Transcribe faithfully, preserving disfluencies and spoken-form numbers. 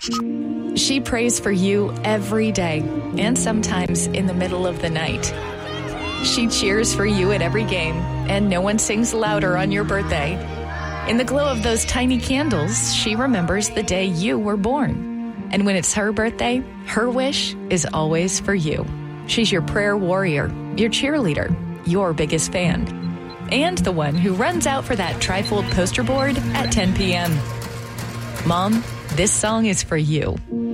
She prays for you every day and sometimes in the middle of the night. She cheers for you at every game, and no one sings louder on your birthday. In the glow of those tiny candles, she remembers the day you were born. And when it's her birthday, her wish is always for you. She's your prayer warrior, your cheerleader, your biggest fan, and the one who runs out for that trifold poster board at ten p.m. Mom, this song is for you.